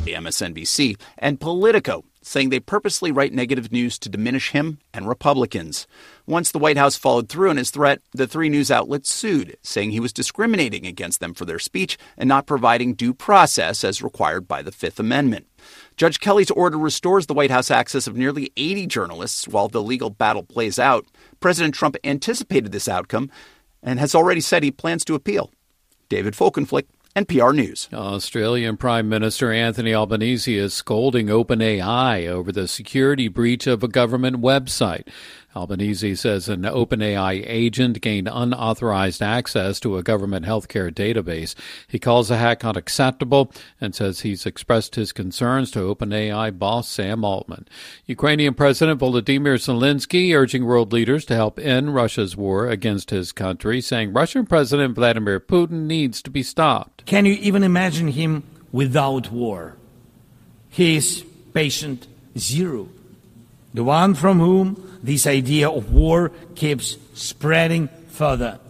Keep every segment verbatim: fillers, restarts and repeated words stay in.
M S N B C, and Politico, saying they purposely write negative news to diminish him and Republicans. Once the White House followed through on his threat, the three news outlets sued, saying he was discriminating against them for their speech and not providing due process as required by the Fifth Amendment. Judge Kelly's order restores the White House access of nearly eighty journalists while the legal battle plays out. President Trump anticipated this outcome and has already said he plans to appeal. David Folkenflik, N P R News. Australian Prime Minister Anthony Albanese is scolding OpenAI over the security breach of a government website. Albanese says an OpenAI agent gained unauthorized access to a government healthcare database. He calls the hack unacceptable and says he's expressed his concerns to OpenAI boss Sam Altman. Ukrainian President Volodymyr Zelensky urging world leaders to help end Russia's war against his country, saying Russian President Vladimir Putin needs to be stopped. Can you even imagine him without war? He is patient zero, the one from whom this idea of war keeps spreading further.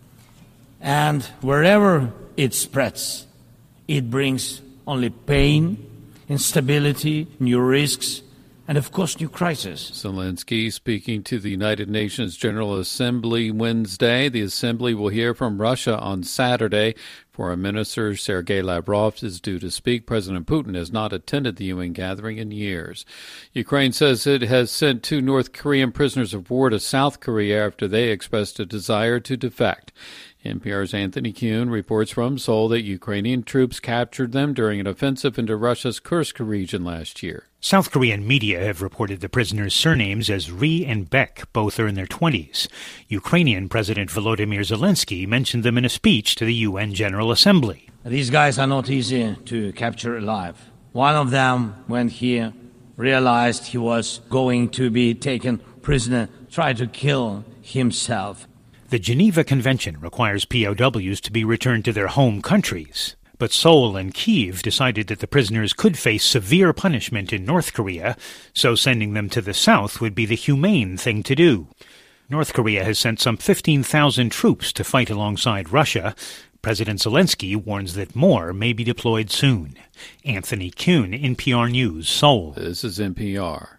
And wherever it spreads, it brings only pain, instability, new risks, and of course new crises. Zelensky speaking to the United Nations General Assembly Wednesday. The Assembly will hear from Russia on Saturday. Foreign Minister Sergei Lavrov is due to speak. President Putin has not attended the U N gathering in years. Ukraine says it has sent two North Korean prisoners of war to South Korea after they expressed a desire to defect. N P R's Anthony Kuhn reports from Seoul that Ukrainian troops captured them during an offensive into Russia's Kursk region last year. South Korean media have reported the prisoners' surnames as Ri and Bek. Both are in their twenties. Ukrainian President Volodymyr Zelensky mentioned them in a speech to the U N General Assembly. These guys are not easy to capture alive. One of them, when he realized he was going to be taken prisoner, tried to kill himself. The Geneva Convention requires P O Ws to be returned to their home countries. But Seoul and Kyiv decided that the prisoners could face severe punishment in North Korea, so sending them to the south would be the humane thing to do. North Korea has sent some fifteen thousand troops to fight alongside Russia. President Zelensky warns that more may be deployed soon. Anthony Kuhn, N P R News, Seoul. This is N P R.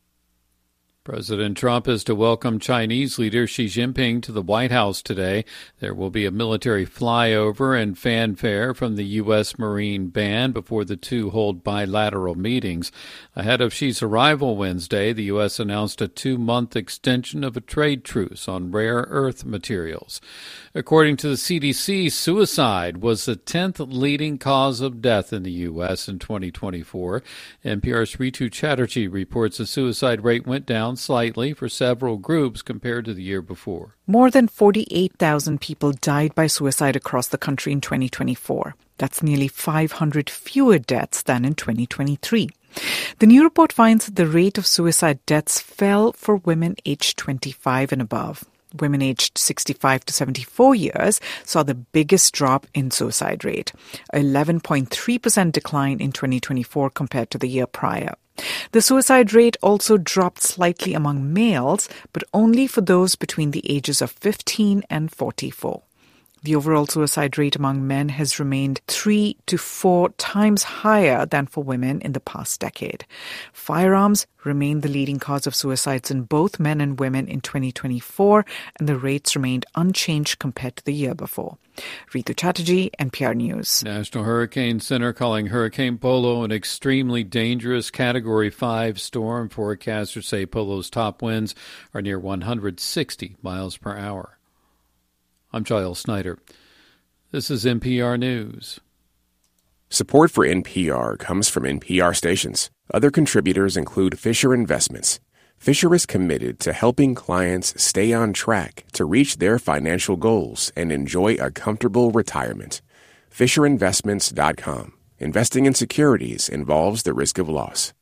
President Trump is to welcome Chinese leader Xi Jinping to the White House today. There will be a military flyover and fanfare from the U S. Marine Band before the two hold bilateral meetings. Ahead of Xi's arrival Wednesday, the U S announced a two-month extension of a trade truce on rare earth materials. According to the C D C, suicide was the tenth leading cause of death in the U S in twenty twenty-four. N P R's Ritu Chatterjee reports the suicide rate went down slightly for several groups compared to the year before. More than forty-eight thousand people died by suicide across the country in twenty twenty-four. That's nearly five hundred fewer deaths than in twenty twenty-three. The new report finds that the rate of suicide deaths fell for women aged twenty-five and above. Women aged sixty-five to seventy-four years saw the biggest drop in suicide rate, eleven point three percent decline in twenty twenty-four compared to the year prior. The suicide rate also dropped slightly among males, but only for those between the ages of fifteen and forty-four. The overall suicide rate among men has remained three to four times higher than for women in the past decade. Firearms remain the leading cause of suicides in both men and women in twenty twenty-four, and the rates remained unchanged compared to the year before. Ritu Chatterjee, N P R News. National Hurricane Center calling Hurricane Polo an extremely dangerous Category five storm. Forecasters say Polo's top winds are near one hundred sixty miles per hour. I'm Giles Snyder. This is N P R News. Support for N P R comes from N P R stations. Other contributors include Fisher Investments. Fisher is committed to helping clients stay on track to reach their financial goals and enjoy a comfortable retirement. Fisher Investments dot com. Investing in securities involves the risk of loss.